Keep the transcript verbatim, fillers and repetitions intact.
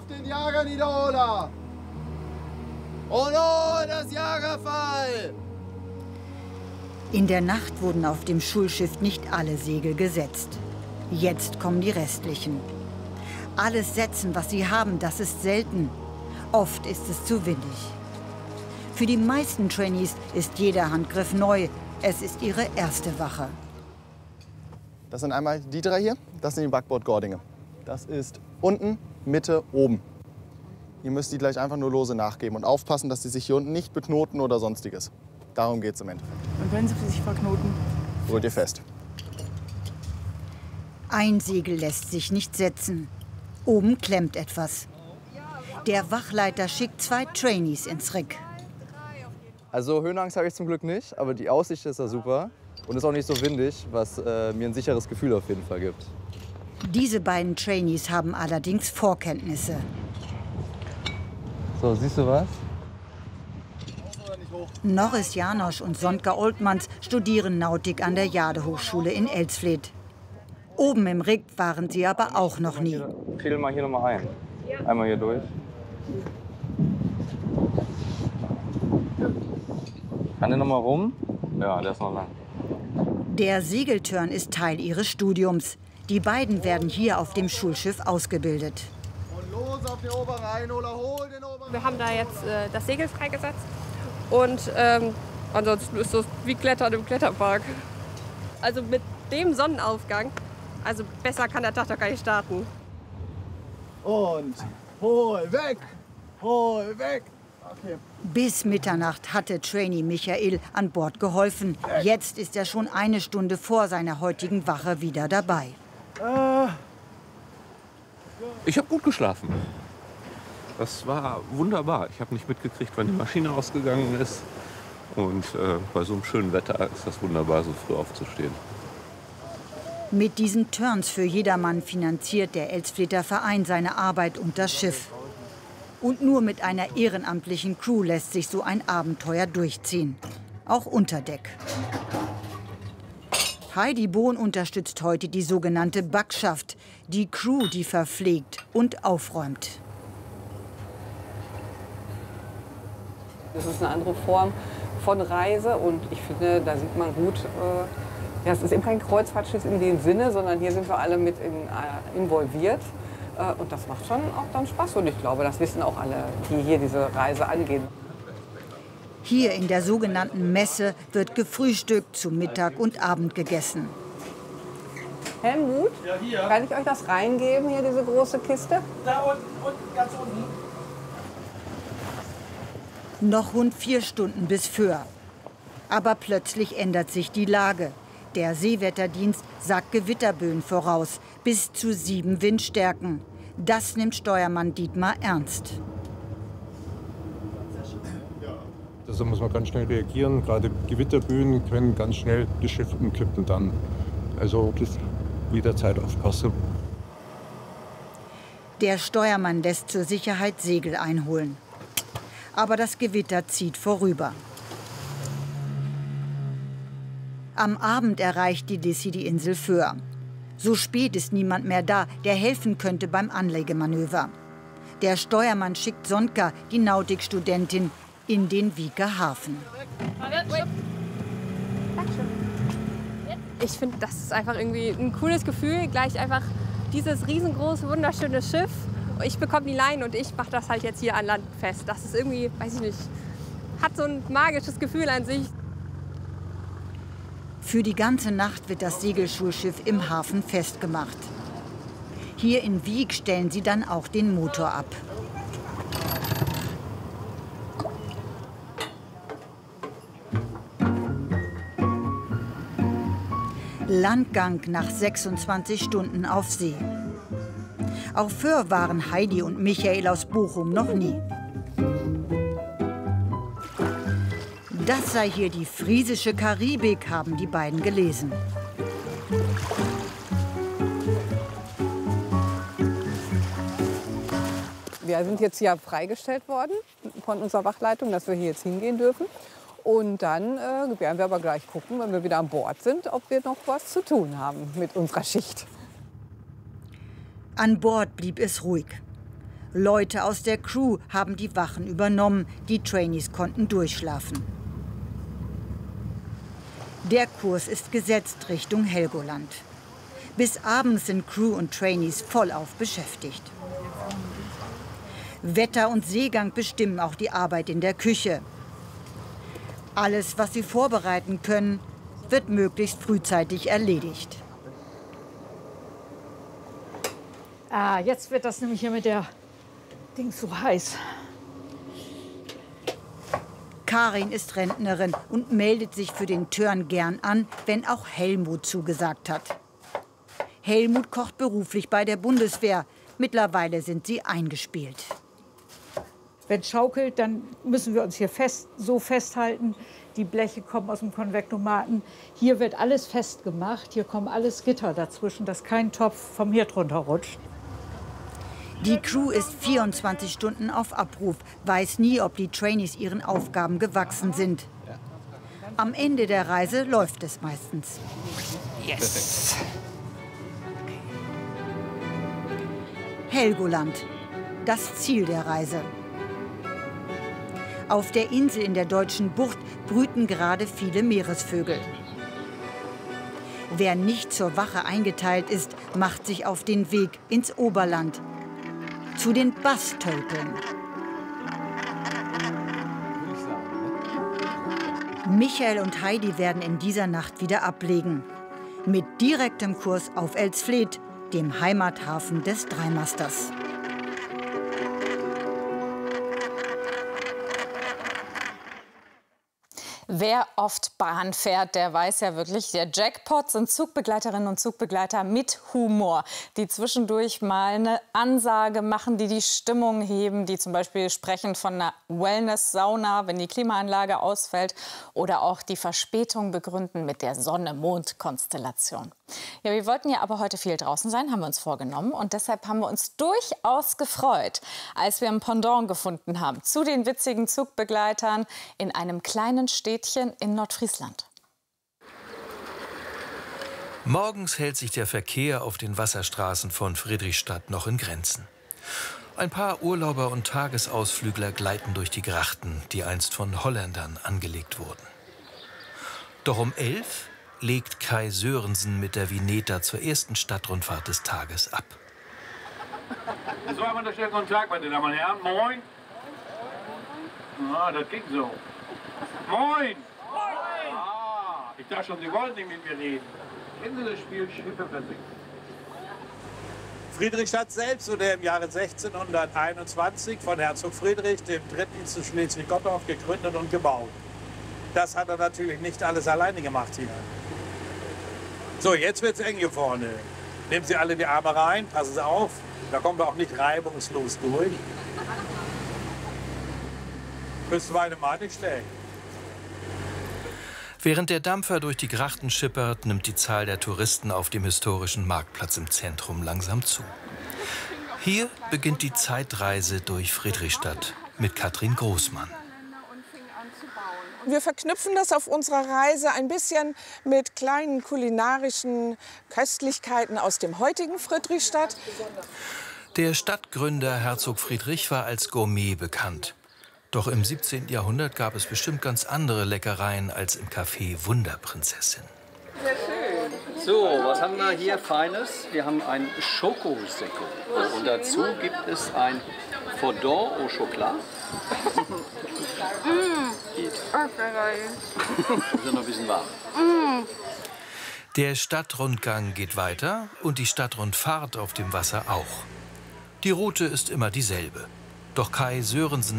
auf den Jager Niederola! Und oh, das Jagerfall! In der Nacht wurden auf dem Schulschiff nicht alle Segel gesetzt. Jetzt kommen die restlichen. Alles setzen, was sie haben, das ist selten. Oft ist es zu windig. Für die meisten Trainees ist jeder Handgriff neu. Es ist ihre erste Wache. Das sind einmal die drei hier, das sind die Backbordgordinge. Das ist unten, Mitte, oben. Ihr müsst die gleich einfach nur lose nachgeben und aufpassen, dass sie sich hier unten nicht beknoten oder sonstiges. Darum geht es im Endeffekt. Und wenn sie sich verknoten? Holt ihr fest. Ein Segel lässt sich nicht setzen. Oben klemmt etwas. Der Wachleiter schickt zwei Trainees ins Rick. Also Höhenangst habe ich zum Glück nicht, aber die Aussicht ist ja super. Und ist auch nicht so windig, was äh, mir ein sicheres Gefühl auf jeden Fall gibt. Diese beiden Trainees haben allerdings Vorkenntnisse. So, siehst du was? Norris Janosch und Sonka Oltmanns studieren Nautik an der Jadehochschule in Elsfleth. Oben im Rick waren sie aber auch noch nie. Fädel mal hier noch mal ein. Einmal hier durch. Kann der noch mal rum? Ja, der ist noch lang. Der Segeltörn ist Teil ihres Studiums. Die beiden werden hier auf dem Schulschiff ausgebildet. Und los auf den oberen Einholer, hol den oberen. Wir haben da jetzt äh, das Segel freigesetzt. Und ähm, ansonsten ist das wie Klettern im Kletterpark. Also mit dem Sonnenaufgang, also besser kann der Tag doch gar nicht starten. Und hol weg, hol weg. Okay. Bis Mitternacht hatte Trainee Michael an Bord geholfen. Jetzt ist er schon eine Stunde vor seiner heutigen Wache wieder dabei. Ich habe gut geschlafen. Das war wunderbar. Ich habe nicht mitgekriegt, wann die Maschine ausgegangen ist. Und äh, bei so einem schönen Wetter ist das wunderbar, so früh aufzustehen. Mit diesen Turns für jedermann finanziert der Elsflether Verein seine Arbeit und das Schiff. Und nur mit einer ehrenamtlichen Crew lässt sich so ein Abenteuer durchziehen. Auch unter Deck. Heidi Bohn unterstützt heute die sogenannte Backschaft. Die Crew, die verpflegt und aufräumt. Das ist eine andere Form von Reise und ich finde, da sieht man gut, äh, ja, es ist eben kein Kreuzfahrtschiff in dem Sinne, sondern hier sind wir alle mit in, äh, involviert. Äh, und das macht schon auch dann Spaß und ich glaube, das wissen auch alle, die hier diese Reise angehen. Hier in der sogenannten Messe wird gefrühstückt, zu Mittag und Abend gegessen. Helmut, ja, hier. Kann ich euch das reingeben, hier diese große Kiste? Da unten, unten, ganz unten. Noch rund vier Stunden bis Föhr. Aber plötzlich ändert sich die Lage. Der Seewetterdienst sagt Gewitterböen voraus, bis zu sieben Windstärken. Das nimmt Steuermann Dietmar ernst. Da muss man ganz schnell reagieren. Gerade Gewitterböen können ganz schnell das Schiff umkippen dann. Also das jederzeit aufpassen. Der Steuermann lässt zur Sicherheit Segel einholen. Aber das Gewitter zieht vorüber. Am Abend erreicht die Dissy die Insel Föhr. So spät ist niemand mehr da, der helfen könnte beim Anlegemanöver. Der Steuermann schickt Sonka, die Nautikstudentin, in den Wieker Hafen. Ich finde, das ist einfach irgendwie ein cooles Gefühl, gleich einfach dieses riesengroße, wunderschöne Schiff. Ich bekomme die Leine und ich mache das halt jetzt hier an Land fest. Das ist irgendwie, weiß ich nicht, hat so ein magisches Gefühl an sich. Für die ganze Nacht wird das Segelschulschiff im Hafen festgemacht. Hier in Wiek stellen sie dann auch den Motor ab. Landgang nach sechsundzwanzig Stunden auf See. Auf Föhr waren Heidi und Michael aus Bochum noch nie. Das sei hier die friesische Karibik, haben die beiden gelesen. Wir sind jetzt hier freigestellt worden von unserer Wachleitung, dass wir hier jetzt hingehen dürfen. Und dann äh, werden wir aber gleich gucken, wenn wir wieder an Bord sind, ob wir noch was zu tun haben mit unserer Schicht. An Bord blieb es ruhig. Leute aus der Crew haben die Wachen übernommen. Die Trainees konnten durchschlafen. Der Kurs ist gesetzt Richtung Helgoland. Bis abends sind Crew und Trainees vollauf beschäftigt. Wetter und Seegang bestimmen auch die Arbeit in der Küche. Alles, was sie vorbereiten können, wird möglichst frühzeitig erledigt. Ah, jetzt wird das nämlich hier mit der Ding so heiß. Karin ist Rentnerin und meldet sich für den Turn gern an, wenn auch Helmut zugesagt hat. Helmut kocht beruflich bei der Bundeswehr. Mittlerweile sind sie eingespielt. Wenn es schaukelt, dann müssen wir uns hier fest, so festhalten. Die Bleche kommen aus dem Konvektomaten. Hier wird alles festgemacht. Hier kommen alles Gitter dazwischen, dass kein Topf vom Herd runterrutscht. Die Crew ist vierundzwanzig Stunden auf Abruf, weiß nie, ob die Trainees ihren Aufgaben gewachsen sind. Am Ende der Reise läuft es meistens. Yes! Helgoland, das Ziel der Reise. Auf der Insel in der deutschen Bucht brüten gerade viele Meeresvögel. Wer nicht zur Wache eingeteilt ist, macht sich auf den Weg ins Oberland, zu den Bastölpeln. Michael und Heidi werden in dieser Nacht wieder ablegen. Mit direktem Kurs auf Elsfleth, dem Heimathafen des Dreimasters. Wer oft Bahn fährt, der weiß ja wirklich, der Jackpot sind Zugbegleiterinnen und Zugbegleiter mit Humor, die zwischendurch mal eine Ansage machen, die die Stimmung heben, die zum Beispiel sprechen von einer Wellness-Sauna, wenn die Klimaanlage ausfällt, oder auch die Verspätung begründen mit der Sonne-Mond-Konstellation. Ja, wir wollten ja aber heute viel draußen sein, haben wir uns vorgenommen, und deshalb haben wir uns durchaus gefreut, als wir ein Pendant gefunden haben zu den witzigen Zugbegleitern in einem kleinen Städtchen in Nordfriesland. Morgens hält sich der Verkehr auf den Wasserstraßen von Friedrichstadt noch in Grenzen. Ein paar Urlauber und Tagesausflügler gleiten durch die Grachten, die einst von Holländern angelegt wurden. Doch um elf legt Kai Sörensen mit der Vineta zur ersten Stadtrundfahrt des Tages ab. So, haben wir einen schönen Tag, meine Damen und Herren. Moin. Ah, das ging so. Moin! Moin! Ah, ich dachte schon, Sie wollen nicht mit mir reden. Kennen Sie das Spiel Schiffe versinken? Friedrichstadt selbst wurde im Jahre sechzehnhunderteinundzwanzig von Herzog Friedrich dem Dritten zu Schleswig-Gottorf gegründet und gebaut. Das hat er natürlich nicht alles alleine gemacht hier. So, jetzt wird's eng hier vorne. Nehmen Sie alle die Arme rein, passen Sie auf. Da kommen wir auch nicht reibungslos durch. Küstenweite mal nicht schlecht. Während der Dampfer durch die Grachten schippert, nimmt die Zahl der Touristen auf dem historischen Marktplatz im Zentrum langsam zu. Hier beginnt die Zeitreise durch Friedrichstadt mit Katrin Großmann. Wir verknüpfen das auf unserer Reise ein bisschen mit kleinen kulinarischen Köstlichkeiten aus dem heutigen Friedrichstadt. Der Stadtgründer Herzog Friedrich war als Gourmet bekannt. Doch im siebzehnten Jahrhundert gab es bestimmt ganz andere Leckereien als im Café Wunderprinzessin. Sehr schön. So, was haben wir hier Feines? Wir haben ein Schokosecco. Und dazu gibt es ein Fondant au Chocolat. Das ist noch ein bisschen warm. Der Stadtrundgang geht weiter und die Stadtrundfahrt auf dem Wasser auch. Die Route ist immer dieselbe. Doch Kai Sörensen